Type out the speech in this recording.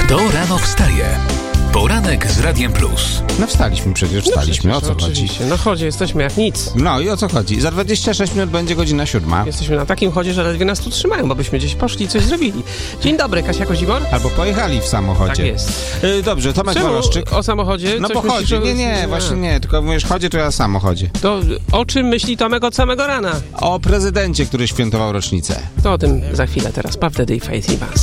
Kto rano wstaje? Poranek z Radiem Plus. No wstaliśmy przecież, o co chodzi? Na chodzie jesteśmy jak nic. No i o co chodzi? Za 26 minut będzie godzina 7. Jesteśmy na takim chodzie, że ledwie nas tu trzymają, bo byśmy gdzieś poszli i coś zrobili. Dzień dobry, Kasia Kozibor. Albo pojechali w samochodzie. Tak jest. Dobrze, Tomek Woroszczyk. O samochodzie? No coś po chodzie, myślisz, nie, właśnie nie, tylko mówisz chodzie, to ja o samochodzie. To o czym myśli Tomek od samego rana? O prezydencie, który świętował rocznicę. To o tym za chwilę teraz. Puff Daddy i Faith Evans.